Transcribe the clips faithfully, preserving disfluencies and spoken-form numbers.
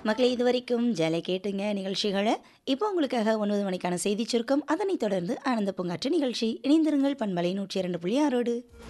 மக்களே இதுவரைக்கும் ஜலை கேட்டுங்க நிகழ்ச்சிகளை இப்போ உங்களுக்காக ஒன்பது மணிக்கான செய்தி சுருக்கம், அதனைத் தொடர்ந்து ஆனந்த பூங்காற்று நிகழ்ச்சி. இணைந்திருங்கள் பண்பலை நூற்றி இரண்டு புள்ளி ஆறோடு.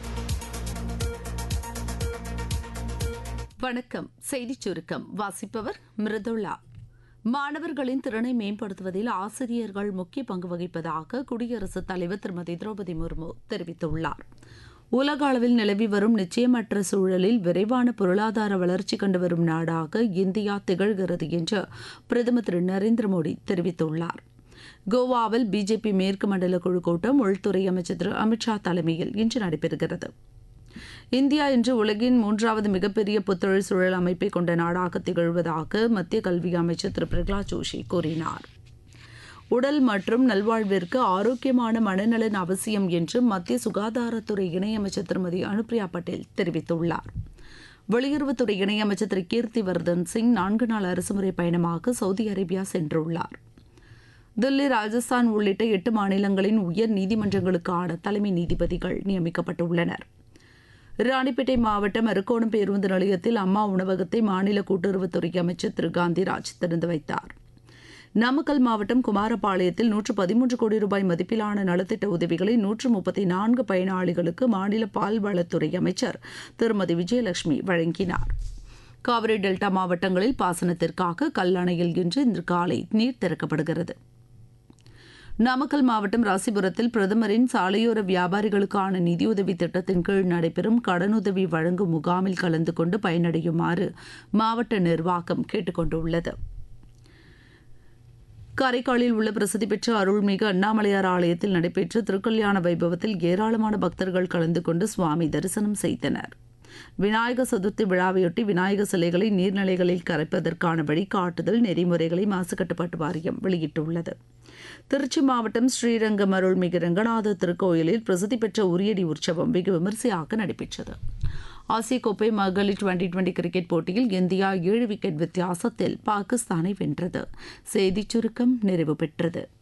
வணக்கம். செய்திச் சுருக்கம் வாசிப்பவர் மிருதுளா. மாணவர்களின் திறனை மேம்படுத்துவதில் ஆசிரியர்கள் முக்கிய பங்கு வகிப்பதாக குடியரசுத் தலைவர் திருமதி திரௌபதி முர்மு தெரிவித்துள்ளார். உலக அளவில் நிலவி வரும் நிச்சயமற்ற சூழலில் விரைவான பொருளாதார வளர்ச்சி கண்டு வரும் நாடாக இந்தியா திகழ்கிறது என்று பிரதமர் திரு நரேந்திர மோடி தெரிவித்துள்ளார். கோவாவில் பிஜேபி மேற்கு மண்டல குழு கூட்டம் உள்துறை அமைச்சர் திரு அமித்ஷா தலைமையில் இன்று நடைபெறுகிறது. இந்தியா இன்று உலகின் மூன்றாவது மிகப்பெரிய புத்தொழில் சூழல் அமைப்பை கொண்ட நாடாக திகழ்வதாக மத்திய கல்வி அமைச்சர் திரு பிரகலாத் ஜோஷி கூறினார். உடல் மற்றும் நல்வாழ்விற்கு ஆரோக்கியமான மனநலன் அவசியம் என்று மத்திய சுகாதாரத்துறை இணையமைச்சர் திருமதி அனுப்பிரியா பட்டேல் தெரிவித்துள்ளார். வெளியுறவுத்துறை இணையமைச்சர் திரு கீர்த்தி வர்தன் சிங் நான்கு நாள் அரசுமுறை பயணமாக சவுதி அரேபியா சென்றுள்ளார். தில்லி, ராஜஸ்தான் உள்ளிட்ட எட்டு மாநிலங்களின் உயர் நீதிமன்றங்களுக்கான தலைமை நீதிபதிகள் நியமிக்கப்பட்டுள்ளனர். ராணிப்பேட்டை மாவட்டம் அரக்கோணம் பேருந்து நிலையத்தில் அம்மா உணவகத்தை மாநில கூட்டுறவுத்துறை அமைச்சர் திரு காந்திராஜ் திறந்து வைத்தார். நாமக்கல் மாவட்டம் குமாரபாளையத்தில் நூற்று பதிமூன்று கோடி ரூபாய் மதிப்பிலான நலத்திட்ட உதவிகளை நூற்று முப்பத்தி நான்கு பயனாளிகளுக்கு மாநில பால்வளத்துறை அமைச்சர் திருமதி விஜயலட்சுமி வழங்கினார். காவிரி டெல்டா மாவட்டங்களில் பாசனத்திற்காக கல்லணையில் இன்று இன்று காலை நீர் திறக்கப்படுகிறது. நாமக்கல் மாவட்டம் ராசிபுரத்தில் பிரதமரின் சாலையோர வியாபாரிகளுக்கான நிதியுதவி திட்டத்தின் கீழ் நடைபெறும் கடனுதவி வழங்கும் முகாமில் கலந்து கொண்டு பயனடையுமாறு மாவட்ட நிர்வாகம் கேட்டுக் கொண்டுள்ளது. காரைக்காலில் உள்ள பிரசித்தி பெற்ற அருள்மிகு அண்ணாமலையார் ஆலயத்தில் நடைபெற்ற திருக்கல்யாண வைபவத்தில் ஏராளமான பக்தர்கள் கலந்து கொண்டு சுவாமி தரிசனம் செய்தனர். விநாயகர் சதுர்த்தி விழாவையொட்டி விநாயகர் சிலைகளை நீர்நிலைகளில் கரைப்பதற்கான வழிகாட்டுதல் நெறிமுறைகளை மாசு கட்டுப்பாட்டு வாரியம் வெளியிட்டுள்ளது. திருச்சி மாவட்டம் ஸ்ரீரங்கம் அருள்மிகு ரங்கநாதர் திருக்கோயிலில் பிரசித்தி பெற்ற உரியடி உற்சவம் வெகு விமரிசையாக நடைபெற்றது. ஆசிய கோப்பை மகளிர் டுவெண்டி டுவெண்டி கிரிக்கெட் போட்டியில் இந்தியா ஏழு விக்கெட் வித்தியாசத்தில் பாகிஸ்தானை வென்றது. செய்திச் சுருக்கம் நிறைவு பெற்றது.